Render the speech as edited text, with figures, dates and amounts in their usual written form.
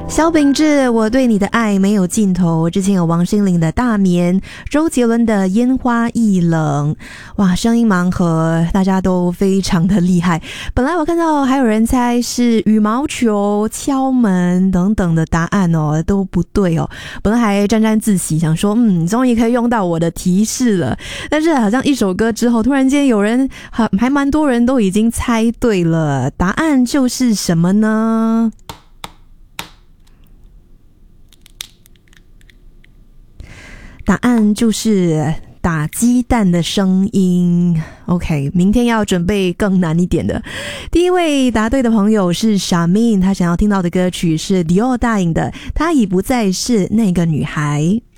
萧秉治，我对你的爱没有尽头。之前有王心凌的大眠，周杰伦的烟花易冷。哇，声音盲盒大家都非常的厉害。本来我看到还有人猜是羽毛球、敲门等等的答案哦，都不对哦。本来还沾沾自喜，想说终于可以用到我的提示了。但是好像一首歌之后，突然间有人还蛮多人都已经猜对了。答案就是什么呢？答案就是打鸡蛋的声音。 OK， 明天要准备更难一点的。第一位答对的朋友是 Shamin， 他想要听到的歌曲是迪奥大颖的《她已不再是那个女孩》。